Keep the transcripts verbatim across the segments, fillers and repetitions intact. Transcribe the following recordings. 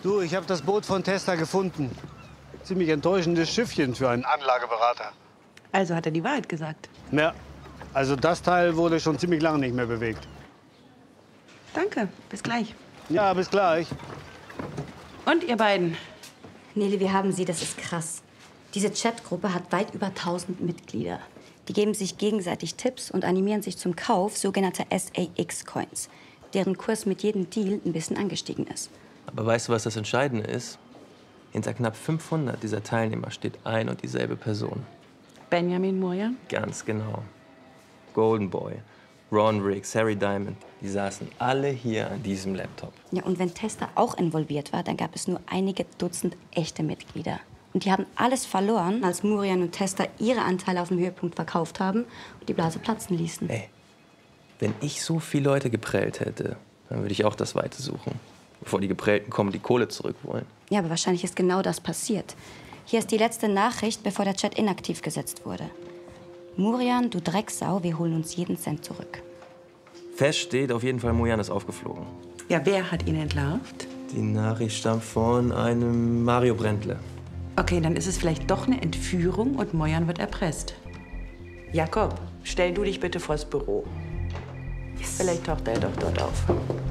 Du, ich habe das Boot von Testa gefunden. Ziemlich enttäuschendes Schiffchen für einen Anlageberater. Also hat er die Wahrheit gesagt. Ja, also das Teil wurde schon ziemlich lange nicht mehr bewegt. Danke, bis gleich. Ja, bis gleich. Und ihr beiden? Nele, wie haben Sie? Das ist krass. Diese Chatgruppe hat weit über tausend Mitglieder. Die geben sich gegenseitig Tipps und animieren sich zum Kauf sogenannter S A X-Coins, deren Kurs mit jedem Deal ein bisschen angestiegen ist. Aber weißt du, was das Entscheidende ist? Hinter knapp fünfhundert dieser Teilnehmer steht ein und dieselbe Person. Benjamin Murian? Ganz genau. Golden Boy, Ron Riggs, Harry Diamond, die saßen alle hier an diesem Laptop. Ja, und wenn Testa auch involviert war, dann gab es nur einige Dutzend echte Mitglieder. Und die haben alles verloren, als Murian und Testa ihre Anteile auf dem Höhepunkt verkauft haben und die Blase platzen ließen. Ey, wenn ich so viele Leute geprellt hätte, dann würde ich auch das Weite suchen. Bevor die Geprellten kommen, die Kohle zurück wollen. Ja, aber wahrscheinlich ist genau das passiert. Hier ist die letzte Nachricht, bevor der Chat inaktiv gesetzt wurde. Murian, du Drecksau, wir holen uns jeden Cent zurück. Fest steht, auf jeden Fall, Murian ist aufgeflogen. Ja, wer hat ihn entlarvt? Die Nachricht stammt von einem Mario Brändle. Okay, dann ist es vielleicht doch eine Entführung und Mojan wird erpresst. Jakob, stell du dich bitte vors Büro. Yes. Vielleicht taucht er doch dort auf.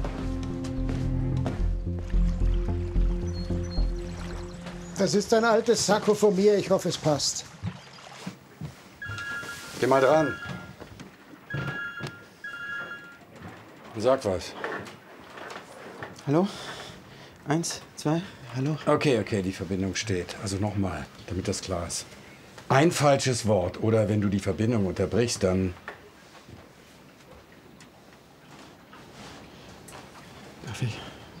Das ist ein altes Sakko von mir. Ich hoffe, es passt. Geh mal dran. Und sag was. Hallo? Eins, zwei, hallo? Okay, okay, die Verbindung steht. Also nochmal, damit das klar ist. Ein falsches Wort oder wenn du die Verbindung unterbrichst, dann... Darf ich?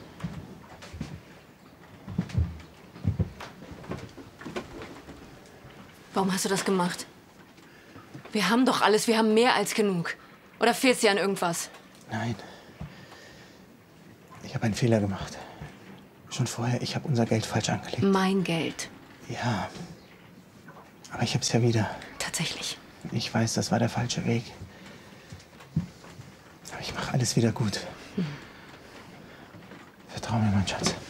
Warum hast du das gemacht? Wir haben doch alles, wir haben mehr als genug. Oder fehlt dir an irgendwas? Nein. Ich habe einen Fehler gemacht. Schon vorher, ich habe unser Geld falsch angelegt. Mein Geld. Ja. Aber ich habe es ja wieder. Tatsächlich. Ich weiß, das war der falsche Weg. Aber ich mache alles wieder gut. Hm. Vertrau mir, mein Schatz.